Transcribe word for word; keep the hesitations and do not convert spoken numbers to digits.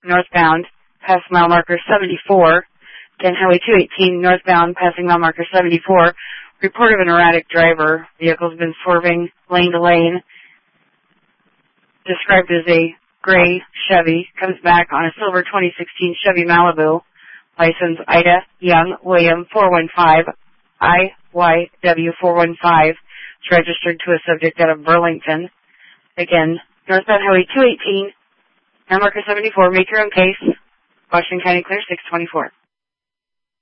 northbound, past mile marker seventy-four. Again, Highway two eighteen, northbound, passing mile marker seventy-four. Report of an erratic driver. Vehicle's been swerving lane to lane. Described as a gray Chevy. Comes back on a silver twenty sixteen Chevy Malibu. License Ida Young William four one five I Y W four one five. It's registered to a subject out of Burlington. Again, northbound Highway two eighteen, mile marker seventy-four. Make your own case. Washington County Clear six twenty-four.